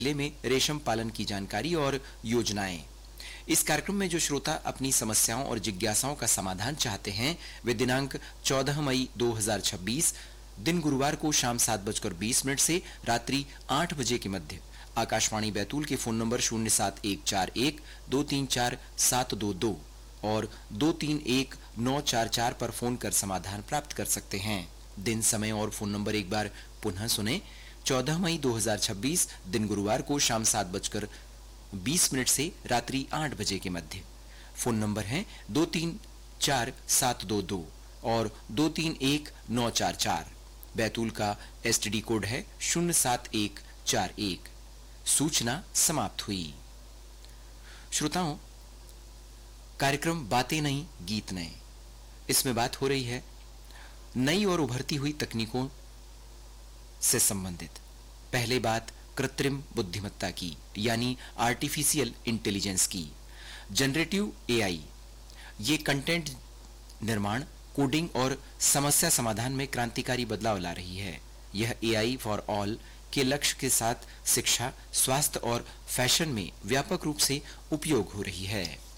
जिले में रेशम पालन की जानकारी और योजनाएं। इस कार्यक्रम में जो श्रोता अपनी समस्याओं और जिज्ञासाओं का समाधान चाहते हैं, वे दिनांक 14 मई 2026 दिन गुरुवार को शाम 7:20 से रात्रि 8 बजे के मध्य आकाशवाणी बैतूल के फोन नंबर 07141-234-722 और 231-944 पर फोन कर समाधान प्राप्त कर सकते हैं। दिन, समय और फोन नंबर एक बार पुनः सुने। 14 मई 2026 दिन गुरुवार को शाम 7:20 से रात्रि 8 बजे के मध्य। फोन नंबर है 234-722 और 231-944। बैतूल का एसटीडी कोड है 07141। सूचना समाप्त हुई। श्रोताओं, कार्यक्रम बातें नई गीत नए, इसमें बात हो रही है नई और उभरती हुई तकनीकों से संबंधित। पहले बात कृत्रिम बुद्धिमत्ता की, यानी आर्टिफिशियल इंटेलिजेंस की। जनरेटिव एआई ये कंटेंट निर्माण, कोडिंग और समस्या समाधान में क्रांतिकारी बदलाव ला रही है। यह एआई फॉर ऑल के लक्ष्य के साथ शिक्षा, स्वास्थ्य और फैशन में व्यापक रूप से उपयोग हो रही है।